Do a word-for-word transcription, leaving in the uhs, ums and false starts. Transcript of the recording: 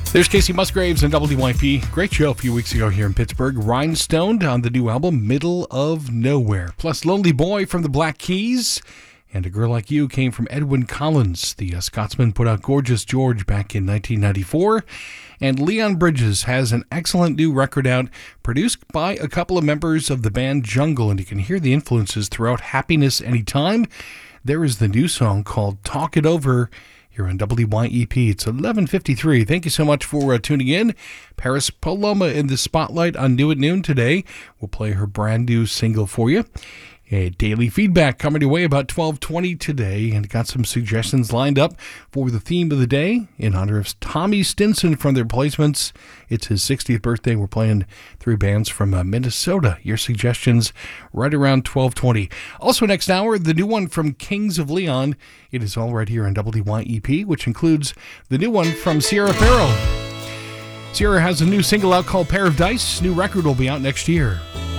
There's Casey Musgraves and W Y P. Great show a few weeks ago here in Pittsburgh. Rhinestone on the new album, Middle of Nowhere. Plus, Lonely Boy from the Black Keys. And A Girl Like You came from Edwyn Collins. The uh, Scotsman put out Gorgeous George back in nineteen ninety-four. And Leon Bridges has an excellent new record out, produced by a couple of members of the band Jungle. And you can hear the influences throughout Happiness Anytime. There is the new song called Talk It Over here on W Y E P. It's eleven fifty-three. Thank you so much for uh, tuning in. Paris Paloma in the spotlight on New at Noon today. We'll play her brand new single for you. A daily feedback coming your way about twelve twenty today, and got some suggestions lined up for the theme of the day in honor of Tommy Stinson from their placements. It's his sixtieth birthday. We're playing three bands from uh, Minnesota. Your suggestions right around twelve twenty. Also next hour, the new one from Kings of Leon. It is all right here on W Y E P, which includes the new one from Sierra Farrell. Sierra has a new single out called Pair of Dice. New record will be out next year.